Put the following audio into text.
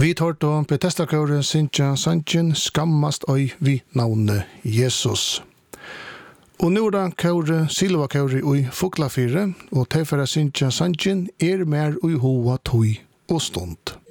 Vi tar då Bethesda-køren Sintja Sanchen skammast oi vi navnet Jesus. Og nu da køre Silva-køre ui Fuglafire, og tilfæra Sintja Sanchen mer ui hoa tøy og stund.